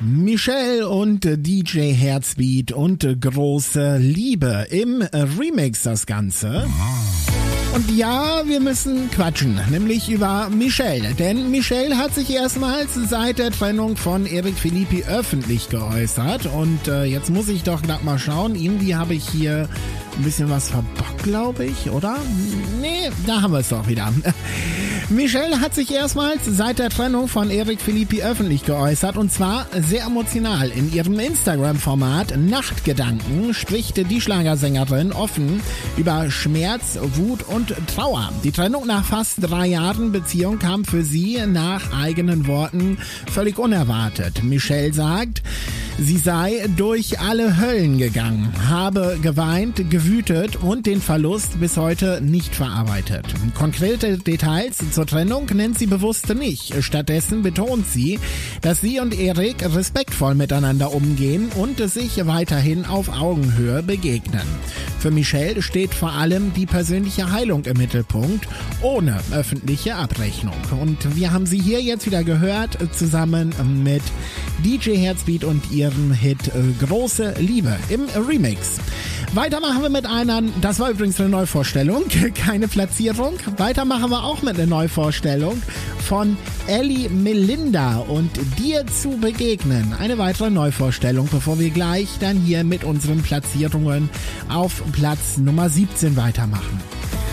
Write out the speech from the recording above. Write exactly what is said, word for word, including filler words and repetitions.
Michelle und D J Herzbeat und große Liebe im Remix das Ganze. Und ja, wir müssen quatschen, nämlich über Michelle. Denn Michelle hat sich erstmals seit der Trennung von Eric Philippi öffentlich geäußert. Und äh, jetzt muss ich doch gerade mal schauen. Irgendwie habe ich hier ein bisschen was verbockt, glaube ich, oder? Nee, da haben wir es doch wieder. Michelle hat sich erstmals seit der Trennung von Eric Philippi öffentlich geäußert und zwar sehr emotional. In ihrem Instagram-Format Nachtgedanken spricht die Schlagersängerin offen über Schmerz, Wut und Trauer. Die Trennung nach fast drei Jahren Beziehung kam für sie nach eigenen Worten völlig unerwartet. Michelle sagt, sie sei durch alle Höllen gegangen, habe geweint, gewütet und den Verlust bis heute nicht verarbeitet. Konkrete Details zur Trennung nennt sie bewusst nicht. Stattdessen betont sie, dass sie und Eric respektvoll miteinander umgehen und sich weiterhin auf Augenhöhe begegnen. Für Michelle steht vor allem die persönliche Heilung im Mittelpunkt, ohne öffentliche Abrechnung. Und wir haben sie hier jetzt wieder gehört, zusammen mit D J Herzbeat und ihrem Hit äh, Große Liebe im Remix. Weiter machen wir mit einer, das war übrigens eine Neuvorstellung, keine Platzierung. Weiter machen wir auch mit einer Neuvorstellung von Ellie Melinda und Dir zu begegnen. Eine weitere Neuvorstellung, bevor wir gleich dann hier mit unseren Platzierungen auf Platz Nummer siebzehn weitermachen.